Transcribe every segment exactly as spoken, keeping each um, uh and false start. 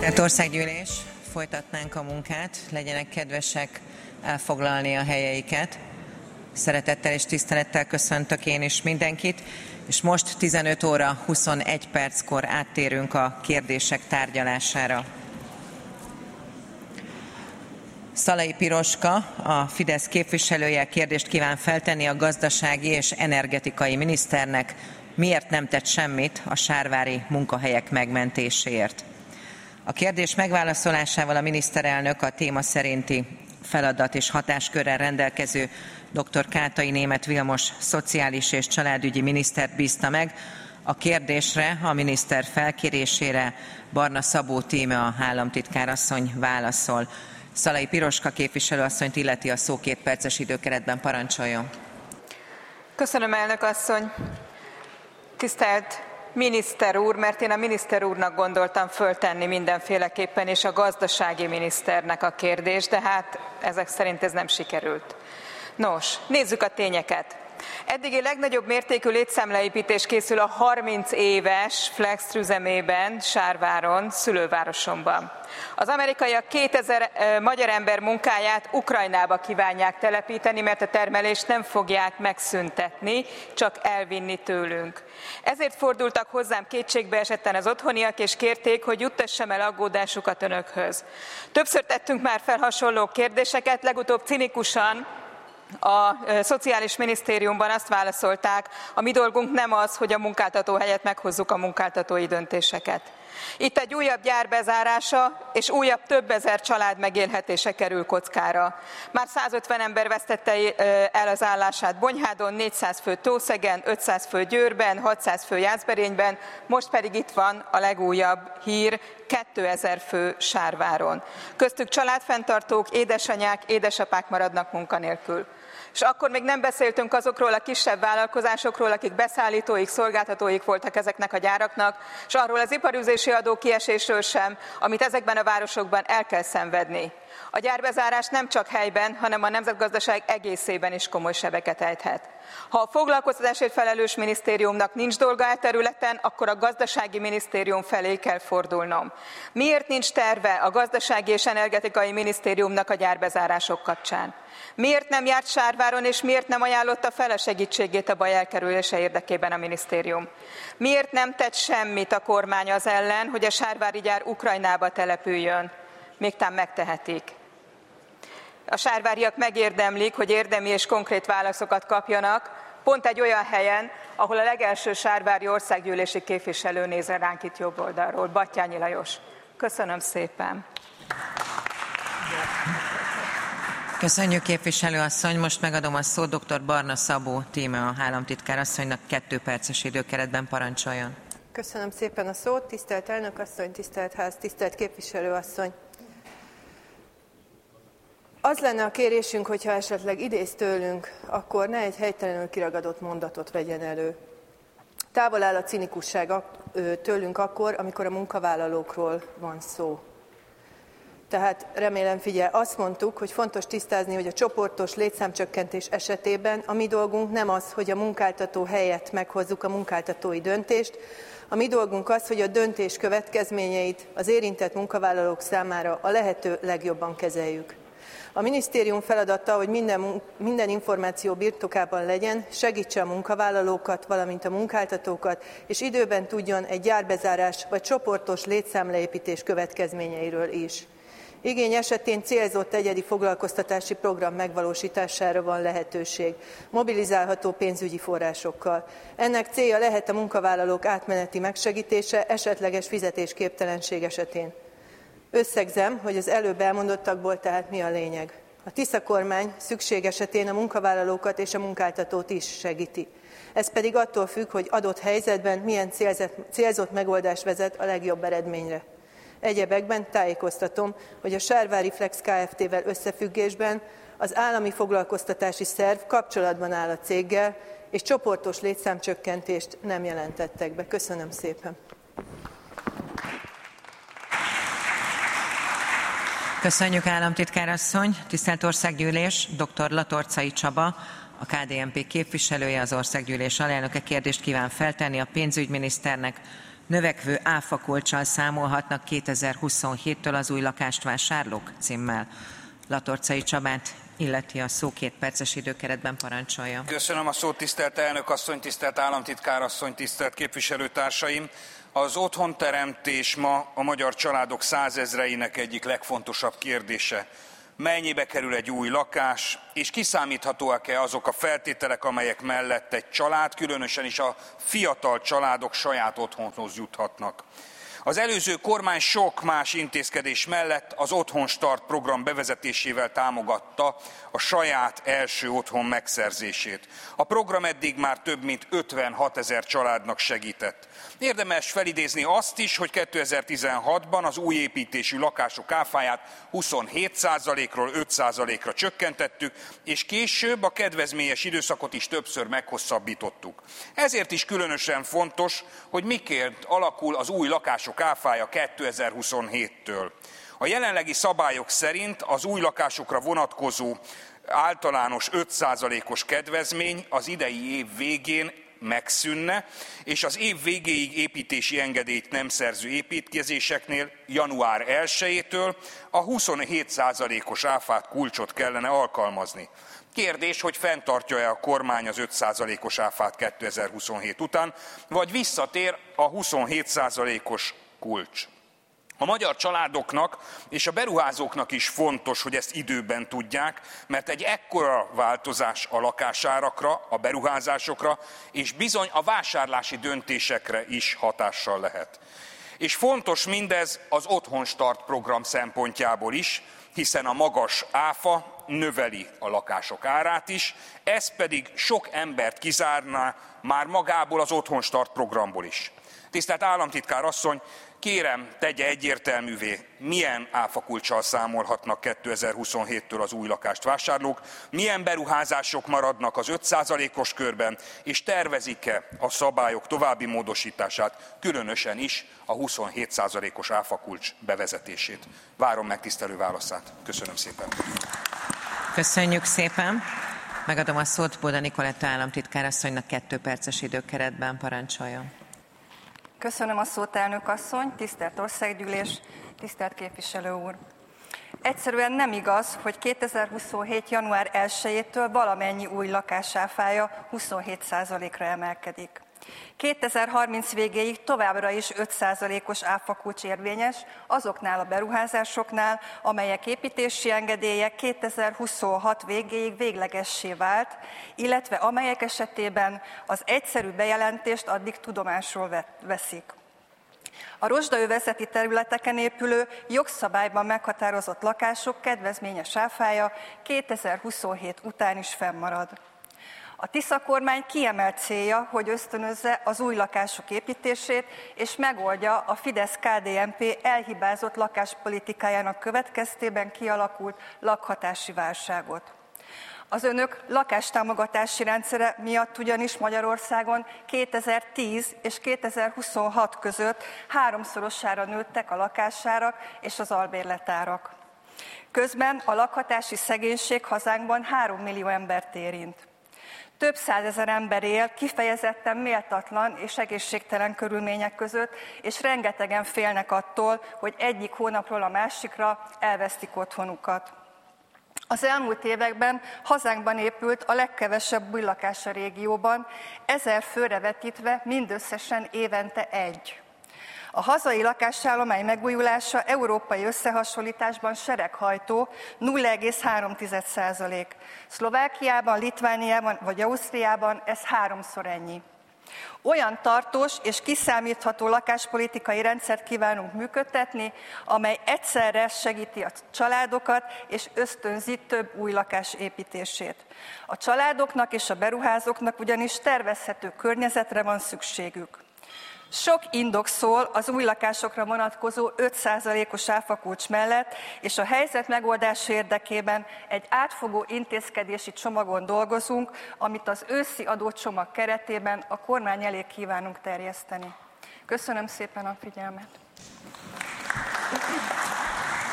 Tisztelt Országgyűlés, folytatnánk a munkát, legyenek kedvesek elfoglalni a helyeiket. Szeretettel és tisztelettel köszöntök én is mindenkit, és most tizenöt óra huszonegy perckor áttérünk a kérdések tárgyalására. Szalai Piroska, a Fidesz képviselője kérdést kíván feltenni a gazdasági és energetikai miniszternek, miért nem tett semmit a sárvári munkahelyek megmentéséért. A kérdés megválaszolásával a miniszterelnök a téma szerinti feladat és hatáskörrel rendelkező dr. Kátai Németh Vilmos szociális és családügyi minisztert bízta meg. A kérdésre, a miniszter felkérésére Barna Szabó Tímea államtitkárasszony válaszol. Szalai Piroska képviselőasszonyt illeti a szó, két perces időkeretben parancsoljon. Köszönöm, elnök asszony. Tisztelt miniszter úr, mert én a miniszter úrnak gondoltam föltenni mindenféleképpen, és a gazdasági miniszternek a kérdést, de hát ezek szerint ez nem sikerült. Nos, nézzük a tényeket. Eddigi legnagyobb mértékű létszámleépítés készül a harminc éves Flex üzemében, Sárváron, szülővárosomban. Az amerikaiak kétezer magyar ember munkáját Ukrajnába kívánják telepíteni, mert a termelést nem fogják megszüntetni, csak elvinni tőlünk. Ezért fordultak hozzám kétségbeesetten az otthoniak, és kérték, hogy juttassam el aggódásukat önökhöz. Többször tettünk már fel hasonló kérdéseket, legutóbb cinikusan a Szociális Minisztériumban azt válaszolták, a mi dolgunk nem az, hogy a munkáltató helyett meghozzuk a munkáltatói döntéseket. Itt egy újabb gyár bezárása és újabb több ezer család megélhetése kerül kockára. Már százötven ember vesztette el az állását Bonyhádon, négyszáz fő Tószegen, ötszáz fő Győrben, hatszáz fő Jászberényben, most pedig itt van a legújabb hír, kétezer fő Sárváron. Köztük családfenntartók, édesanyák, édesapák maradnak munkanélkül. És akkor még nem beszéltünk azokról a kisebb vállalkozásokról, akik beszállítóik, szolgáltatóik voltak ezeknek a gyáraknak, és arról az iparűzési adó kiesésről sem, amit ezekben a városokban el kell szenvedni. A gyárbezárás nem csak helyben, hanem a nemzetgazdaság egészében is komoly sebeket ejthet. Ha a foglalkoztatásért felelős minisztériumnak nincs dolga e területen, akkor a gazdasági minisztérium felé kell fordulnom. Miért nincs terve a gazdasági és energetikai minisztériumnak a gyárbezárások kapcsán? Miért nem járt Sárváron, és miért nem ajánlotta fel a segítségét a baj elkerülése érdekében a minisztérium? Miért nem tett semmit a kormány az ellen, hogy a sárvári gyár Ukrajnába települjön? Mégtán megtehetik. A sárváriak megérdemlik, hogy érdemi és konkrét válaszokat kapjanak, pont egy olyan helyen, ahol a legelső sárvári országgyűlési képviselő néz ránk itt jobb oldalról, Batthyány Lajos. Köszönöm szépen. Köszönjük, képviselőasszony. Most megadom a szót dr. Barna Szabó Tímea államtitkárasszonynak, kettő perces időkeretben parancsoljon. Köszönöm szépen a szót, tisztelt elnökasszony, tisztelt ház, tisztelt képviselőasszony. Az lenne a kérésünk, hogyha esetleg idéz tőlünk, akkor ne egy helytelenül kiragadott mondatot vegyen elő. Távol áll a cinikusság tőlünk akkor, amikor a munkavállalókról van szó. Tehát remélem figyel, azt mondtuk, hogy fontos tisztázni, hogy a csoportos létszámcsökkentés esetében a mi dolgunk nem az, hogy a munkáltató helyett meghozzuk a munkáltatói döntést. A mi dolgunk az, hogy a döntés következményeit az érintett munkavállalók számára a lehető legjobban kezeljük. A minisztérium feladata, hogy minden, minden információ birtokában legyen, segítse a munkavállalókat, valamint a munkáltatókat, és időben tudjon egy gyárbezárás vagy csoportos létszámleépítés következményeiről is. Igény esetén célzott egyedi foglalkoztatási program megvalósítására van lehetőség, mobilizálható pénzügyi forrásokkal. Ennek célja lehet a munkavállalók átmeneti megsegítése esetleges fizetésképtelenség esetén. Összegzem, hogy az előbb elmondottakból tehát mi a lényeg. A Tisza kormány szükség esetén a munkavállalókat és a munkáltatót is segíti. Ez pedig attól függ, hogy adott helyzetben milyen célzott, célzott megoldás vezet a legjobb eredményre. Egyebekben tájékoztatom, hogy a Sárvári Flex Kft-vel összefüggésben az állami foglalkoztatási szerv kapcsolatban áll a céggel, és csoportos létszámcsökkentést nem jelentettek be. Köszönöm szépen. Köszönjük, államtitkárasszony. Tisztelt Országgyűlés, dr. Latorcai Csaba, a ká dé en pé képviselője, az Országgyűlés alelnöke kérdést kíván feltenni a pénzügyminiszternek, Növekvő áfakulccsal számolhatnak kétezer-huszonhéttől az új lakást vásárlók címmel. Latorcai Csabát illeti a szó, két perces időkeretben parancsolja. Köszönöm a szót, tisztelt elnök asszony, tisztelt államtitkár asszony, tisztelt képviselőtársaim! Az otthonteremtés ma a magyar családok százezreinek egyik legfontosabb kérdése. Mennyibe kerül egy új lakás, és kiszámíthatóak-e azok a feltételek, amelyek mellett egy család, különösen is a fiatal családok saját otthonhoz juthatnak. Az előző kormány sok más intézkedés mellett az Otthon Start program bevezetésével támogatta a saját első otthon megszerzését. A program eddig már több mint ötvenhatezer családnak segített. Érdemes felidézni azt is, hogy kétezer-tizenhatban az új építésű lakások áfáját huszonhét százalékról öt százalékra csökkentettük, és később a kedvezményes időszakot is többször meghosszabbítottuk. Ezért is különösen fontos, hogy miként alakul az új lakások áfája kétezer-huszonhéttől. A jelenlegi szabályok szerint az új lakásokra vonatkozó általános öt százalékos kedvezmény az idei év végén megszűnne, és az év végéig építési engedélyt nem szerző építkezéseknél január elsejétől a huszonhét százalékos áfát kulcsot kellene alkalmazni. Kérdés, hogy fenntartja-e a kormány az öt százalékos áfát kétezer-huszonhét után, vagy visszatér a huszonhét százalékos kulcs. A magyar családoknak és a beruházóknak is fontos, hogy ezt időben tudják, mert egy ekkora változás a lakásárakra, a beruházásokra és bizony a vásárlási döntésekre is hatással lehet. És fontos mindez az Otthon Start program szempontjából is, hiszen a magas áfa növeli a lakások árát is, ez pedig sok embert kizárná már magából az Otthon Start programból is. Tisztelt államtitkár asszony, kérem, tegye egyértelművé, milyen áfakulccsal számolhatnak kétezer-huszonhéttől az új lakást vásárlók, milyen beruházások maradnak az öt százalékos körben, és tervezik-e a szabályok további módosítását, különösen is a huszonhét százalékos áfakulcs bevezetését. Várom megtisztelő válaszát. Köszönöm szépen. Köszönjük szépen. Megadom a szót Boda Nikoletta államtitkár asszonynak, kettő perces időkeretben parancsoljon. Köszönöm a szót, elnök asszony, tisztelt országgyűlés, tisztelt képviselő úr. Egyszerűen nem igaz, hogy kétezer-huszonhét. január elsejétől valamennyi új lakás áfája huszonhét százalékra emelkedik. kétezer-harminc végéig továbbra is öt százalékos áfakulcs érvényes azoknál a beruházásoknál, amelyek építési engedélye kétezer-huszonhat végéig véglegessé vált, illetve amelyek esetében az egyszerű bejelentést addig tudomásul veszik. A rozsdaövezeti területeken épülő, jogszabályban meghatározott lakások kedvezményes áfája kétezer-huszonhét után is fennmarad. A Tisza kormány kiemelt célja, hogy ösztönözze az új lakások építését, és megoldja a Fidesz-ká dé en pé elhibázott lakáspolitikájának következtében kialakult lakhatási válságot. Az önök lakástámogatási rendszere miatt ugyanis Magyarországon kétezer-tíz és kétezer-huszonhat között háromszorosára nőttek a lakásárak és az albérletárak. Közben a lakhatási szegénység hazánkban három millió embert érint. Több százezer ember él kifejezetten méltatlan és egészségtelen körülmények között, és rengetegen félnek attól, hogy egyik hónapról a másikra elvesztik otthonukat. Az elmúlt években hazánkban épült a legkevesebb új lakás a régióban, ezer főre vetítve mindösszesen évente egy. A hazai lakásállomány megújulása európai összehasonlításban sereghajtó nulla egész három százalék. Szlovákiában, Litvániában vagy Ausztriában ez háromszor ennyi. Olyan tartós és kiszámítható lakáspolitikai rendszert kívánunk működtetni, amely egyszerre segíti a családokat és ösztönzi több új lakás építését. A családoknak és a beruházóknak ugyanis tervezhető környezetre van szükségük. Sok indok szól az új lakásokra vonatkozó öt százalékos áfakulcs mellett, és a helyzet megoldása érdekében egy átfogó intézkedési csomagon dolgozunk, amit az őszi adócsomag keretében a kormány elé kívánunk terjeszteni. Köszönöm szépen a figyelmet!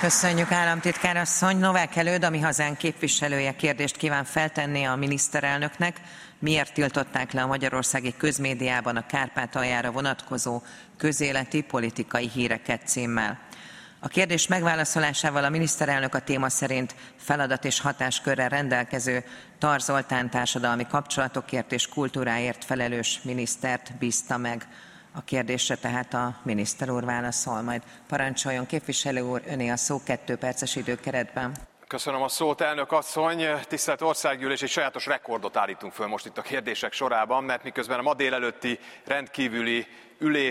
Köszönjük, államtitkár asszony. Novák Előd, a Mi Hazánk képviselője kérdést kíván feltenni a miniszterelnöknek. Miért tiltották le a magyarországi közmédiában a Kárpátaljára vonatkozó közéleti politikai híreket címmel? A kérdés megválaszolásával a miniszterelnök a téma szerint feladat és hatáskörrel rendelkező Tar Zoltán társadalmi kapcsolatokért és kultúráért felelős minisztert bízta meg. A kérdésre tehát a miniszter úr válaszol majd. Parancsoljon, képviselő úr, öné a szó kettő perces időkeretben. Köszönöm a szót, elnök asszony. Tisztelt Országgyűlés, egy sajátos rekordot állítunk föl most itt a kérdések sorában, mert miközben a ma délelőtti rendkívüli ülés